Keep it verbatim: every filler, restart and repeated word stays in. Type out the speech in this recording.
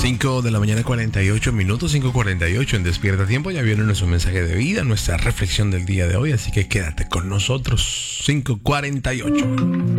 cinco de la mañana, cuarenta y ocho minutos, cinco cuarenta y ocho en Despierta Tiempo. Ya vieron nuestro mensaje de vida, nuestra reflexión del día de hoy, así que quédate con nosotros. cinco cuarenta y ocho.